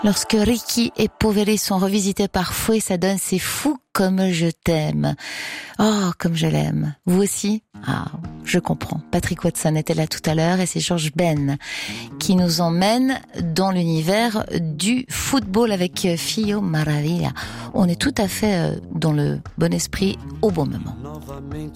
Lorsque Ricky et Poveri sont revisités par Fouet, ça donne C'est fou comme je t'aime. Oh, comme je l'aime. Vous aussi? Ah, je comprends. Patrick Watson était là tout à l'heure et c'est Georges Ben qui nous emmène dans l'univers du football avec Fio Maravilla. On est tout à fait dans le bon esprit au bon moment.